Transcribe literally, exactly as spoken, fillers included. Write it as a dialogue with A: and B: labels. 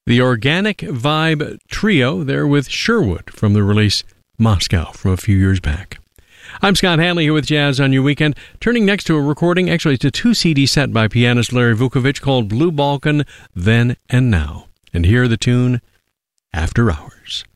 A: The Organic Vibe Trio, there with Sherwood from the release Moscow from a few years back. I'm Scott Hanley here with Jazz on Your Weekend, turning next to a recording, actually it's a two C D set by pianist Larry Vukovich called Blue Balkan, Then and Now. And here the tune, After Hours.